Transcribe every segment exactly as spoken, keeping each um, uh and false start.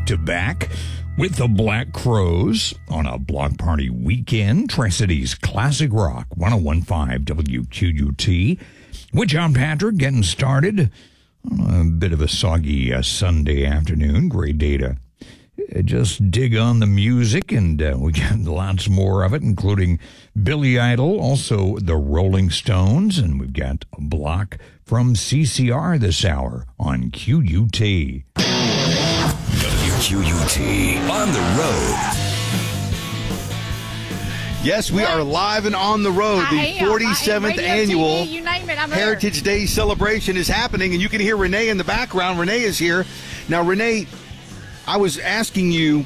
back-to-back with the Black Crowes on a block party weekend. Tri-Cities Classic Rock, one oh one point five W Q U T. With John Patrick getting started on a bit of a soggy uh, Sunday afternoon. Great day to uh, just dig on the music, and uh, we got lots more of it, including Billy Idol, also the Rolling Stones, and we've got a block from C C R this hour on Q U T. W Q U T on the road. Yes, we are live and on the road. The forty-seventh annual T V, you name it, I'm Heritage Day celebration is happening, and you can hear Renee in the background. Renee is here. Now, Renee, I was asking you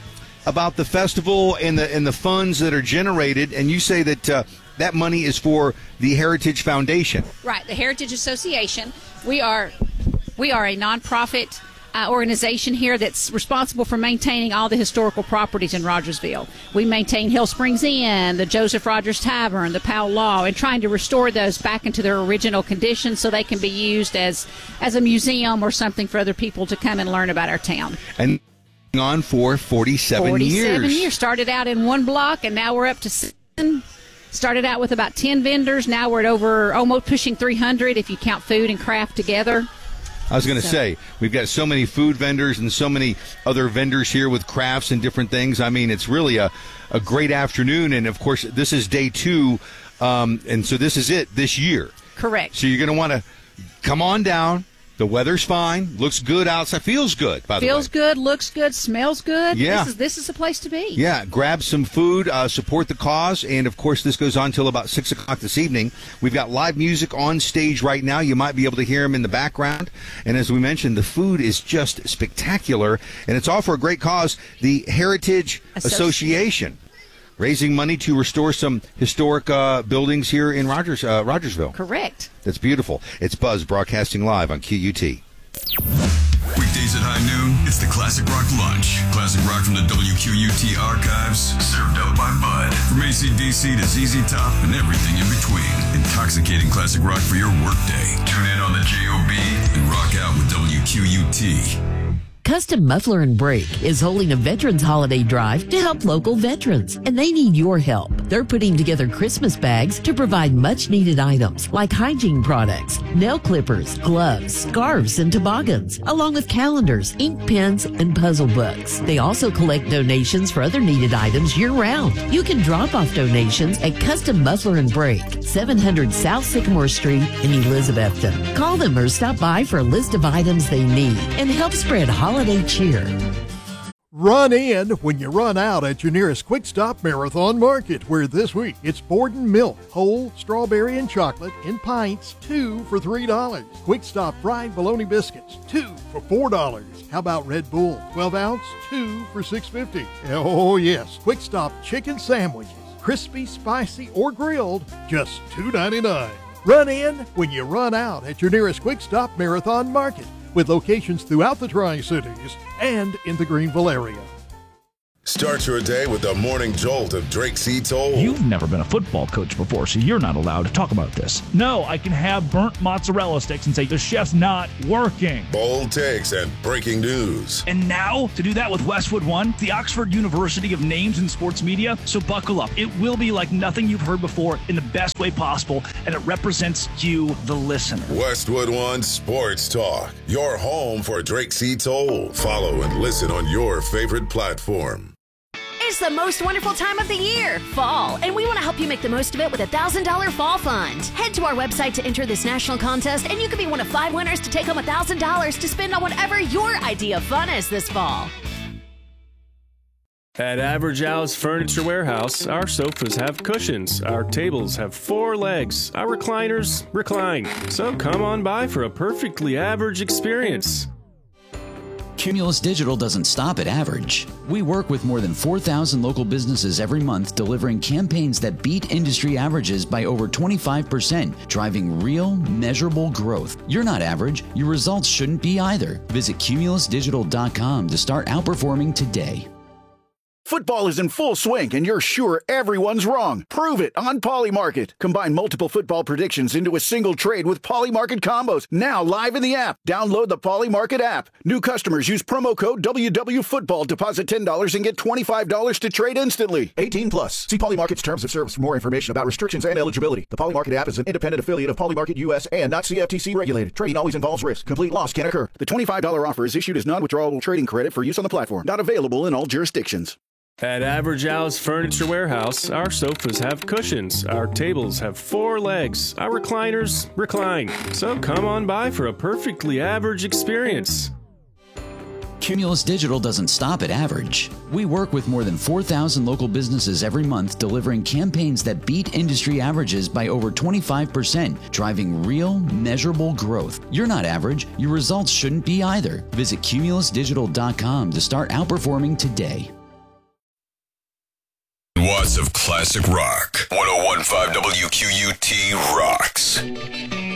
about the festival and the and the funds that are generated, and you say that uh, that money is for the Heritage Foundation. Right, the Heritage Association. We are we are a nonprofit Uh, organization here that's responsible for maintaining all the historical properties in Rogersville. We maintain Hill Springs Inn, the Joseph Rogers Tavern, the Powell Law, and trying to restore those back into their original condition so they can be used as, as a museum or something for other people to come and learn about our town. And on for forty-seven, forty-seven years. years. Started out in one block, and now we're up to seven. Started out with about ten vendors. Now we're at over almost pushing three hundred if you count food and craft together. I was going to So. say, we've got so many food vendors and so many other vendors here with crafts and different things. I mean, it's really a, a great afternoon. And, of course, this is day two, um, and so this is it this year. Correct. So you're going to want to come on down. The weather's fine. Looks good outside. Feels good, by the way. Feels good, looks good, smells good. Yeah. This is, this is the place to be. Yeah, grab some food, uh, support the cause, and, of course, this goes on until about six o'clock this evening. We've got live music on stage right now. You might be able to hear them in the background. And as we mentioned, the food is just spectacular, and it's all for a great cause, the Heritage Association. Raising money to restore some historic uh, buildings here in Rogers, uh, Rogersville. Correct. That's beautiful. It's Buzz broadcasting live on Q U T. Weekdays at high noon, it's the Classic Rock Lunch. Classic Rock from the W Q U T archives, served up by Bud. From A C D C to Z Z Top and everything in between. Intoxicating classic rock for your workday. Tune in on the J O B and rock out with W Q U T. Custom Muffler and Brake is holding a Veterans Holiday Drive to help local veterans, and they need your help. They're putting together Christmas bags to provide much-needed items like hygiene products, nail clippers, gloves, scarves, and toboggans, along with calendars, ink pens, and puzzle books. They also collect donations for other needed items year-round. You can drop off donations at Custom Muffler and Brake, seven hundred South Sycamore Street in Elizabethton. Call them or stop by for a list of items they need and help spread holiday cheer. Run in when you run out at your nearest Quick Stop Marathon Market, where this week it's Borden milk, whole, strawberry, and chocolate in pints, two for three dollars. Quick Stop fried bologna biscuits, two for four dollars. How about Red Bull, twelve ounce, two for six fifty. Oh yes, Quick Stop chicken sandwiches, crispy, spicy, or grilled, just two ninety-nine. Run in when you run out at your nearest Quick Stop Marathon Market, with locations throughout the Tri-Cities and in the Greenville area. Start your day with the morning jolt of Drake C. Toll. You've never been a football coach before, so you're not allowed to talk about this. No, I can have burnt mozzarella sticks and say the chef's not working. Bold takes and breaking news. And now, to do that with Westwood One, the Oxford University of Names in Sports Media, so buckle up. It will be like nothing you've heard before in the best way possible, and it represents you, the listener. Westwood One Sports Talk, your home for Drake C. Toll. Follow and listen on your favorite platform. It's the most wonderful time of the year, fall, and we want to help you make the most of it with a one thousand dollars fall fund. Head to our website to enter this national contest, and you could be one of five winners to take home one thousand dollars to spend on whatever your idea of fun is this fall. At Average Al's Furniture Warehouse, our sofas have cushions, our tables have four legs, our recliners recline. So come on by for a perfectly average experience. Cumulus Digital doesn't stop at average. We work with more than four thousand local businesses every month, delivering campaigns that beat industry averages by over twenty-five percent, driving real, measurable growth. You're not average. Your results shouldn't be either. Visit cumulus digital dot com to start outperforming today. Football is in full swing, and you're sure everyone's wrong. Prove it on Polymarket. Combine multiple football predictions into a single trade with Polymarket combos. Now live in the app. Download the Polymarket app. New customers use promo code W W Football. Deposit ten dollars and get twenty-five dollars to trade instantly. eighteen plus. See Polymarket's terms of service for more information about restrictions and eligibility. The Polymarket app is an independent affiliate of Polymarket U S and not C F T C regulated. Trading always involves risk. Complete loss can occur. The twenty-five dollars offer is issued as non-withdrawable trading credit for use on the platform. Not available in all jurisdictions. At Average Al's Furniture Warehouse, our sofas have cushions, our tables have four legs, our recliners recline. So come on by for a perfectly average experience. Cumulus Digital doesn't stop at average. We work with more than four thousand local businesses every month, delivering campaigns that beat industry averages by over twenty-five percent, driving real, measurable growth. You're not average. Your results shouldn't be either. Visit cumulus digital dot com to start outperforming today. Watts of classic rock. one oh one point five W Q U T rocks.